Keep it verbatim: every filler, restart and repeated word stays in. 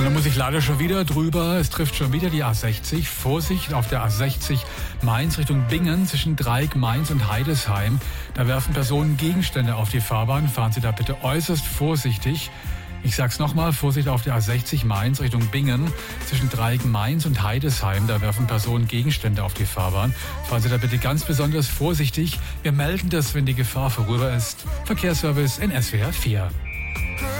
Und da muss ich leider schon wieder drüber. Es trifft schon wieder die A sechzig. Vorsicht auf der A sechzig Mainz Richtung Bingen zwischen Dreieck, Mainz und Heidesheim. Da werfen Personen Gegenstände auf die Fahrbahn. Fahren Sie da bitte äußerst vorsichtig. Ich sag's nochmal, Vorsicht auf der A sechzig Mainz Richtung Bingen zwischen Dreieck, Mainz und Heidesheim. Da werfen Personen Gegenstände auf die Fahrbahn. Fahren Sie da bitte ganz besonders vorsichtig. Wir melden das, wenn die Gefahr vorüber ist. Verkehrsservice in S W R vier.